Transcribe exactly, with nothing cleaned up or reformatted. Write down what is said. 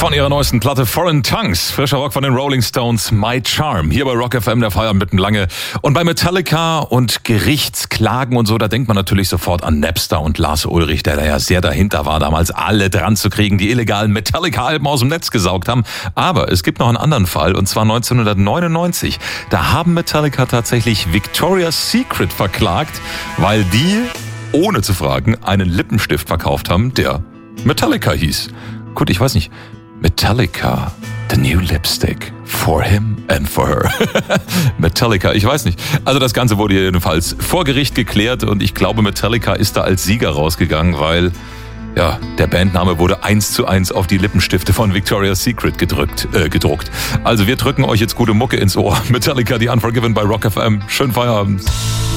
Von ihrer neuesten Platte Foreign Tongues, frischer Rock von den Rolling Stones, My Charm. Hier bei Rock F M, der Feierabend mitten lange. Und bei Metallica und Gerichtsklagen und so, da denkt man natürlich sofort an Napster und Lars Ulrich, der da ja sehr dahinter war, damals alle dran zu kriegen, die illegalen Metallica-Alben aus dem Netz gesaugt haben. Aber es gibt noch einen anderen Fall, und zwar neunzehnhundertneunundneunzig. Da haben Metallica tatsächlich Victoria's Secret verklagt, weil die, ohne zu fragen, einen Lippenstift verkauft haben, der Metallica hieß. Gut, ich weiß nicht. Metallica, the new lipstick, for him and for her. Metallica, ich weiß nicht. Also das Ganze wurde jedenfalls vor Gericht geklärt und ich glaube, Metallica ist da als Sieger rausgegangen, weil ja, der Bandname wurde eins zu eins auf die Lippenstifte von Victoria's Secret gedrückt, äh, gedruckt. Also wir drücken euch jetzt gute Mucke ins Ohr. Metallica, die Unforgiven bei Rock F M. Schönen Feierabend.